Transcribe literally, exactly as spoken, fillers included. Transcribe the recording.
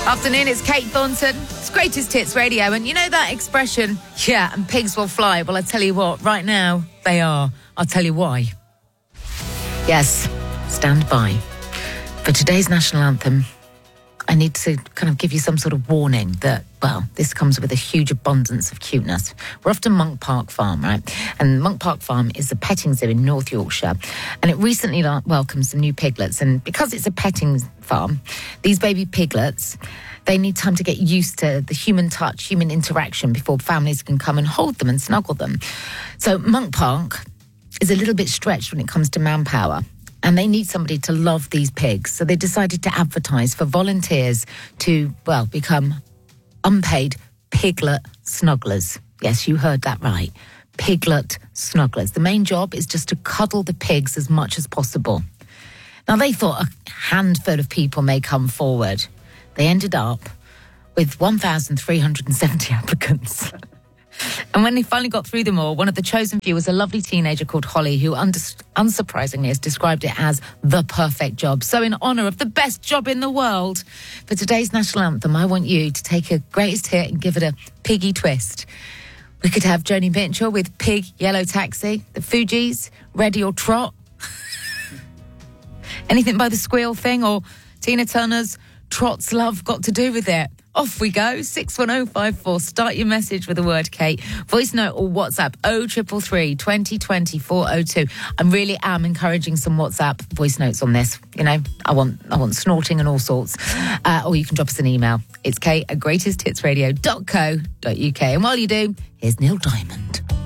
Afternoon, it's Kate Thornton. It's Greatest Hits Radio. And you know that expression, yeah, and pigs will fly? Well, I tell you what, right now, they are. I'll tell you why. Yes, stand by. For today's national anthem, I need to kind of give you some sort of warning that, well, this comes with a huge abundance of cuteness. We're off to Monk Park Farm, right? And Monk Park Farm is a petting zoo in North Yorkshire. And it recently welcomed some new piglets. And because it's a petting farm, these baby piglets, they need time to get used to the human touch, human interaction before families can come and hold them and snuggle them. So Monk Park is a little bit stretched when it comes to manpower. And they need somebody to love these pigs. So they decided to advertise for volunteers to, well, become unpaid piglet snugglers. Yes, you heard that right. Piglet snugglers. The main job is just to cuddle the pigs as much as possible. Now, they thought a handful of people may come forward. They ended up with one thousand three hundred seventy applicants. And when they finally got through them all, one of the chosen few was a lovely teenager called Holly, who under- unsurprisingly has described it as the perfect job. So in honour of the best job in the world, for today's national anthem, I want you to take a greatest hit and give it a piggy twist. We could have Joni Mitchell with Pig, Yellow Taxi, the Fugees, Ready or Trot. Anything by the Squeal thing, or Tina Turner's Trot's Love Got to Do with It. Off we go, six one oh five four. Start your message with the word Kate. Voice note or WhatsApp oh triple three, twenty twenty, four oh two. I really am encouraging some WhatsApp voice notes on this. You know, I want I want snorting and all sorts. Uh, or you can drop us an email. It's Kate at greatest hits radio dot co dot uk. And while you do, here's Neil Diamond.